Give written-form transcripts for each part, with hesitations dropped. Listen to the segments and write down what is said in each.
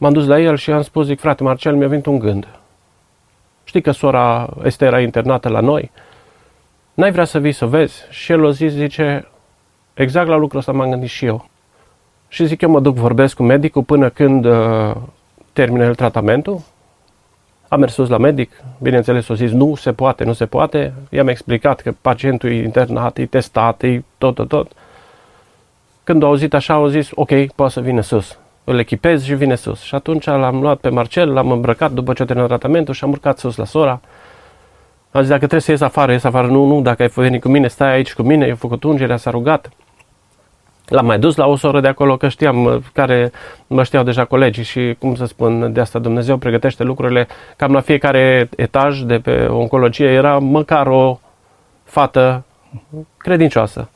M-am dus la el și i-am spus, zic, frate Marcel, mi-a venit un gând. Știi că sora Estera era internată la noi? N-ai vrea să vii să vezi? Și el o zis, zice, exact la lucrul ăsta m-am gândit și eu. Și zic, eu mă duc, vorbesc cu medicul până când termină el tratamentul. Am mers sus la medic, bineînțeles, o zis, nu se poate, nu se poate. I-am explicat că pacientul e internat, e testat, e tot. Când au auzit așa, au zis, ok, poate să vină sus. Îl echipez și vine sus. Și atunci l-am luat pe Marcel, l-am îmbrăcat după ce a terminat tratamentul și am urcat sus la sora. Am zis, dacă trebuie să ies afară, nu, dacă ai venit cu mine, stai aici cu mine, i-a făcut ungerea, s-a rugat. L-am mai dus la o soră de acolo, că știam, care mă știau deja colegii și, cum să spun, de asta Dumnezeu pregătește lucrurile. Cam la fiecare etaj de pe oncologie era măcar o fată credincioasă.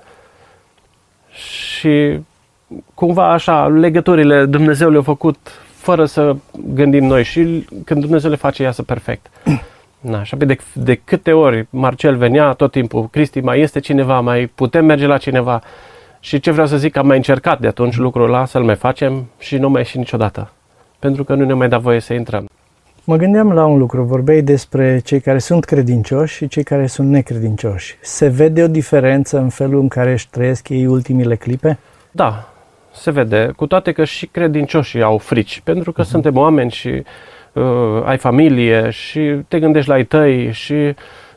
Și cumva așa, legăturile Dumnezeu le-a făcut fără să gândim noi și când Dumnezeu le face, iasă perfect. Na, și apoi de câte ori Marcel venea tot timpul, Cristi, mai este cineva, mai putem merge la cineva. Și ce vreau să zic, am mai încercat de atunci lucrul ăla să-l mai facem și nu mai ieși niciodată. Pentru că nu ne mai da voie să intrăm. Mă gândeam la un lucru, vorbeai despre cei care sunt credincioși și cei care sunt necredincioși. Se vede o diferență în felul în care își trăiesc ei ultimile clipe? Da, se vede, cu toate că și credincioșii au frici, pentru că suntem oameni și ai familie și te gândești la ai tăi și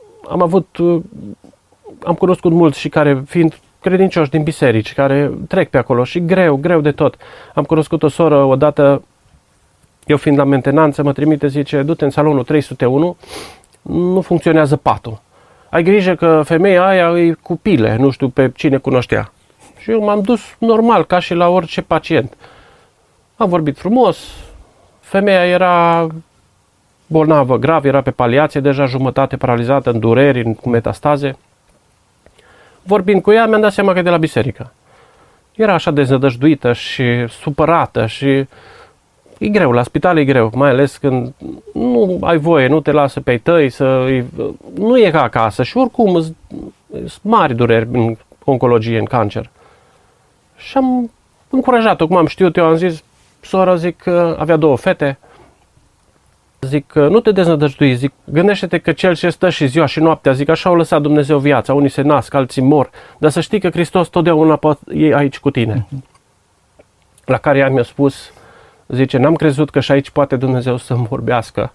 am cunoscut mulți și care fiind credincioși din biserici, care trec pe acolo și greu de tot. Am cunoscut o soră odată, eu fiind la mentenanță, mă trimite, zice, du-te în salonul 301, nu funcționează patul. Ai grijă că femeia aia e cu pile, nu știu pe cine cunoștea. Și eu m-am dus normal, ca și la orice pacient. Am vorbit frumos, femeia era bolnavă grav, era pe paliație, deja jumătate paralizată, în dureri, cu metastaze. Vorbind cu ea, mi-am dat seama că e de la biserică. Era așa deznădăjduită și supărată și e greu, la spital e greu, mai ales când nu ai voie, nu te lasă pe ai tăi, nu e ca acasă și oricum sunt mari dureri în oncologie, în cancer. Și am încurajat-o, cum am știut, eu am zis, sora, zic, avea 2 fete, zic, nu te deznădăjdui, zic, gândește-te că cel ce stă și ziua și noaptea, zic, așa au lăsat Dumnezeu viața, unii se nasc, alții mor, dar să știi că Hristos totdeauna e aici cu tine. La care ea mi-a spus, zice, n-am crezut că și aici poate Dumnezeu să-mi vorbească.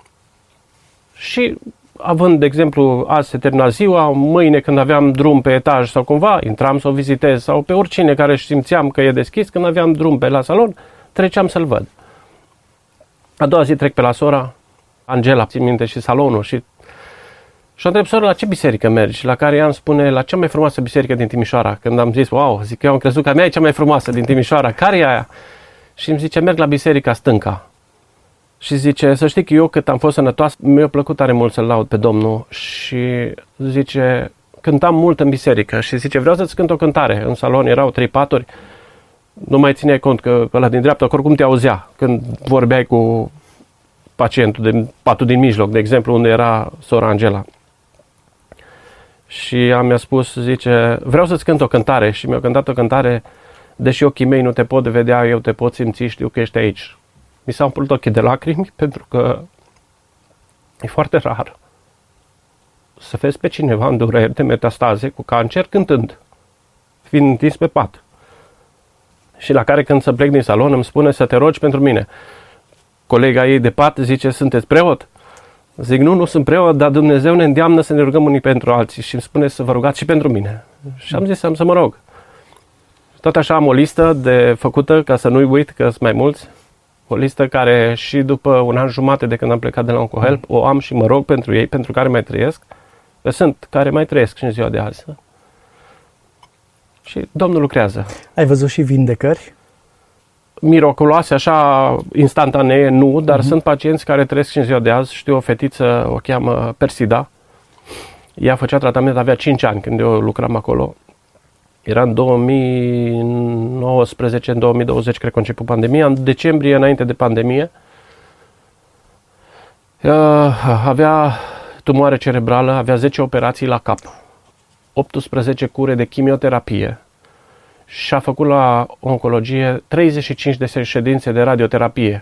Și având, de exemplu, azi se termina ziua, mâine când aveam drum pe etaj sau cumva, intram să o vizitez sau pe oricine care simțeam că e deschis, când aveam drum pe la salon, treceam să-l văd. A doua zi trec pe la sora, Angela, țin minte, și salonul și o întreb, sora, la ce biserică mergi? La care ea îmi spune, la cea mai frumoasă biserică din Timișoara. Când am zis, wow, zic, eu am crezut că a mea e cea mai frumoasă din Timișoara, care e aia? Și îmi zice, merg la biserica stânca. Și zice, să știi că eu cât am fost sănătoasă, mi-a plăcut tare mult să-L laud pe Domnul și zice, cântam mult în biserică și zice, vreau să-ți cânt o cântare. În salon erau 3 paturi, nu mai țineai cont că ăla din dreapta, că oricum te auzea când vorbeai cu pacientul de patul din mijloc, de exemplu, unde era sora Angela. Și mi-a spus, zice, vreau să-ți cânt o cântare și mi-a cântat o cântare, deși ochii mei nu te pot vedea, eu te pot simți, știu că ești aici. Mi s-au umplut ochii de lacrimi pentru că e foarte rar să vezi pe cineva în dureri de metastaze cu cancer cântând, fiind întins pe pat. Și la care când să plec din salon îmi spune să te rogi pentru mine. Colega ei de pat zice, sunteți preot? Zic, nu sunt preot, dar Dumnezeu ne îndeamnă să ne rugăm unii pentru alții și îmi spune să vă rugați și pentru mine. Și am zis, am să mă rog. Tot așa am o listă de făcută, ca să nu-i uit, că sunt mai mulți. O listă care și după 1 an jumate de când am plecat de la OncoHelp, o am și mă rog pentru ei, pentru care mai trăiesc. Că sunt care mai trăiesc și în ziua de azi. Și Domnul lucrează. Ai văzut și vindecări? Miraculoase, așa, instantanee, nu, dar sunt pacienți care trăiesc și în ziua de azi. Știu o fetiță, o cheamă Persida. Ea făcea tratament, avea 5 ani când eu lucram acolo. Era în 2019, în 2020, cred că a început pandemia. În decembrie, înainte de pandemie, avea tumoare cerebrală, avea 10 operații la cap, 18 cure de chimioterapie și a făcut la oncologie 35 de ședințe de radioterapie.